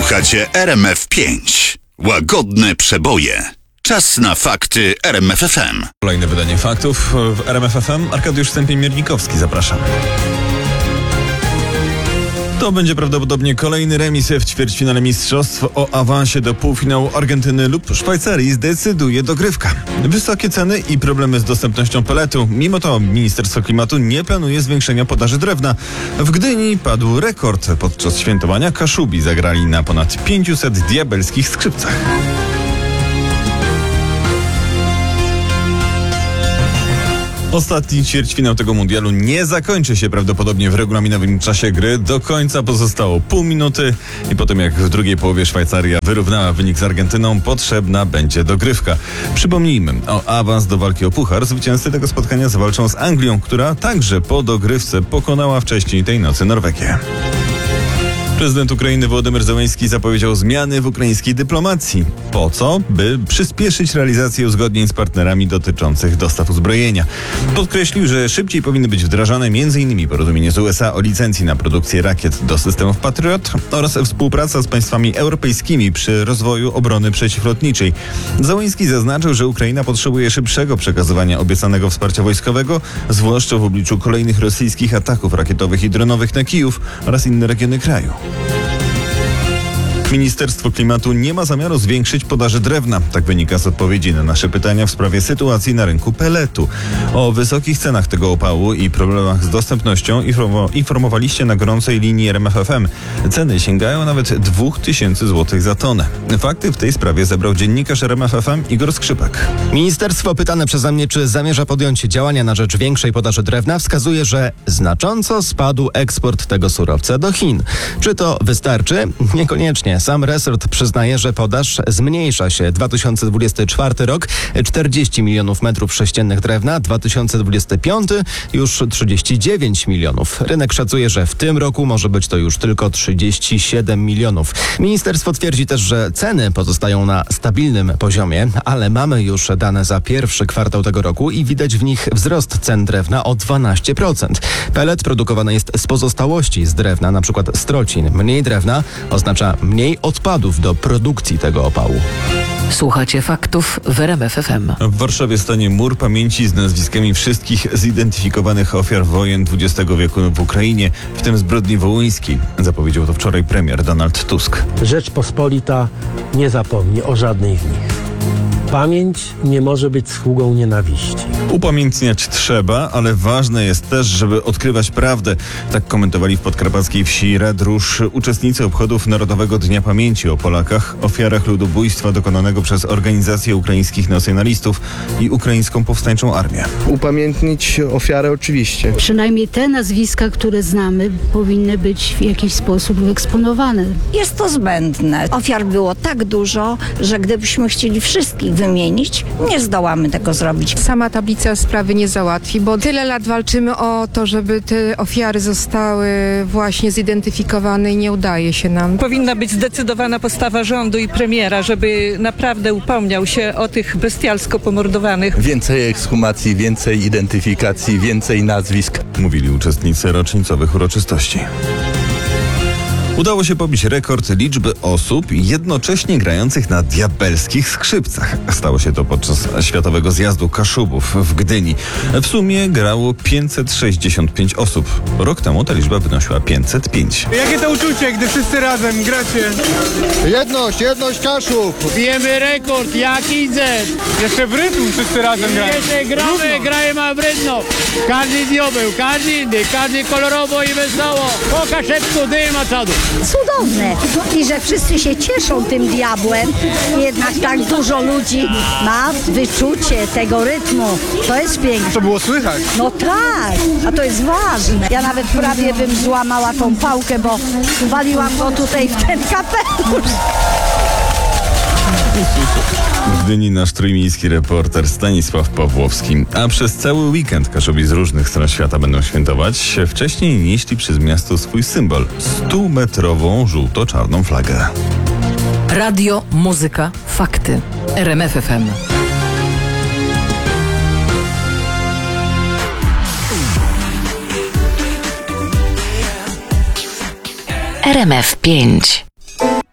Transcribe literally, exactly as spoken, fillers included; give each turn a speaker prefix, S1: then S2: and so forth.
S1: Słuchacie R M F pięć. Łagodne przeboje. Czas na fakty R M F F M.
S2: Kolejne wydanie faktów w R M F F M. Arkadiusz Stępień-Miernikowski, zapraszam. To będzie prawdopodobnie kolejny remis w ćwierćfinale mistrzostw. O awansie do półfinału Argentyny lub Szwajcarii zdecyduje dogrywka. Wysokie ceny i problemy z dostępnością peletu. Mimo to Ministerstwo Klimatu nie planuje zwiększenia podaży drewna. W Gdyni padł rekord. Podczas świętowania Kaszubi zagrali na ponad pięciuset diabelskich skrzypcach. Ostatni ćwierćfinał tego mundialu nie zakończy się prawdopodobnie w regulaminowym czasie gry. Do końca pozostało pół minuty i po tym jak w drugiej połowie Szwajcaria wyrównała wynik z Argentyną, potrzebna będzie dogrywka. Przypomnijmy, o awans do walki o puchar zwycięzcy tego spotkania zawalczą z Anglią, która także po dogrywce pokonała wcześniej tej nocy Norwegię. Prezydent Ukrainy Wołodymyr Zełenski zapowiedział zmiany w ukraińskiej dyplomacji. Po co? By przyspieszyć realizację uzgodnień z partnerami dotyczących dostaw uzbrojenia. Podkreślił, że szybciej powinny być wdrażane m.in. porozumienie z U S A o licencji na produkcję rakiet do systemów Patriot oraz współpraca z państwami europejskimi przy rozwoju obrony przeciwlotniczej. Zełenski zaznaczył, że Ukraina potrzebuje szybszego przekazywania obiecanego wsparcia wojskowego, zwłaszcza w obliczu kolejnych rosyjskich ataków rakietowych i dronowych na Kijów oraz inne regiony kraju. Ministerstwo Klimatu nie ma zamiaru zwiększyć podaży drewna. Tak wynika z odpowiedzi na nasze pytania w sprawie sytuacji na rynku peletu. O wysokich cenach tego opału i problemach z dostępnością informowaliście na gorącej linii R M F F M. Ceny sięgają nawet dwóch tysięcy złotych za tonę. Fakty w tej sprawie zebrał dziennikarz R M F F M Igor Skrzypek.
S3: Ministerstwo pytane przeze mnie, czy zamierza podjąć działania na rzecz większej podaży drewna, wskazuje, że znacząco spadł eksport tego surowca do Chin. Czy to wystarczy? Niekoniecznie. Sam resort przyznaje, że podaż zmniejsza się. dwa tysiące dwudziesty czwarty rok czterdzieści milionów metrów sześciennych drewna, dwa tysiące dwudziesty piąty już trzydzieści dziewięć milionów. Rynek szacuje, że w tym roku może być to już tylko trzydzieści siedem milionów. Ministerstwo twierdzi też, że ceny pozostają na stabilnym poziomie, ale mamy już dane za pierwszy kwartał tego roku i widać w nich wzrost cen drewna o dwanaście procent. Pelet produkowany jest z pozostałości z drewna, na przykład z trocin. Mniej drewna oznacza mniej odpadów do produkcji tego opału.
S4: Słuchacie faktów w R M F F M.
S2: W Warszawie stanie mur pamięci z nazwiskami wszystkich zidentyfikowanych ofiar wojen dwudziestego wieku w Ukrainie, w tym zbrodni wołyńskiej. Zapowiedział to wczoraj premier Donald Tusk.
S5: Rzeczpospolita nie zapomni o żadnej z nich. Pamięć nie może być sługą nienawiści.
S2: Upamiętniać trzeba, ale ważne jest też, żeby odkrywać prawdę. Tak komentowali w podkarpackiej wsi Redrusz uczestnicy obchodów Narodowego Dnia Pamięci o Polakach, ofiarach ludobójstwa dokonanego przez organizację ukraińskich nacjonalistów i ukraińską powstańczą armię.
S6: Upamiętnić ofiarę oczywiście.
S7: Przynajmniej te nazwiska, które znamy, powinny być w jakiś sposób wyeksponowane.
S8: Jest to zbędne. Ofiar było tak dużo, że gdybyśmy chcieli wszystkich wymienić, nie zdołamy tego zrobić.
S9: Sama tablica sprawy nie załatwi, bo tyle lat walczymy o to, żeby te ofiary zostały właśnie zidentyfikowane i nie udaje się nam.
S10: Powinna być zdecydowana postawa rządu i premiera, żeby naprawdę upomniał się o tych bestialsko pomordowanych.
S11: Więcej ekshumacji, więcej identyfikacji, więcej nazwisk.
S2: Mówili uczestnicy rocznicowych uroczystości. Udało się pobić rekord liczby osób jednocześnie grających na diabelskich skrzypcach. Stało się to podczas Światowego Zjazdu Kaszubów w Gdyni. W sumie grało pięćset sześćdziesiąt pięć osób. Rok temu ta liczba wynosiła pięćset pięć.
S12: Jakie to uczucie, gdy wszyscy razem gracie?
S13: Jedność, jedność Kaszub!
S14: Bijemy rekord, jak idzie!
S12: Jeszcze w rytm wszyscy razem grają.
S14: Jeszcze gramy, grajemy w rytm. Każdy diobeł, każdy inny, każdy kolorowo i wesoło. Po kaszepku dyma czadu.
S15: Cudowne i że wszyscy się cieszą tym diabłem, jednak tak dużo ludzi ma wyczucie tego rytmu. To jest piękne.
S12: To było słychać.
S15: No tak, a to jest ważne. Ja nawet prawie bym złamała tą pałkę, bo waliłam go tutaj w ten kapelusz.
S2: W Gdyni nasz trójmiejski reporter Stanisław Pawłowski. A przez cały weekend Kaszubi z różnych stron świata będą świętować. Wcześniej nieśli przez miasto swój symbol – stumetrową żółto-czarną flagę.
S4: Radio, muzyka, fakty. R M F F M. R M F pięć.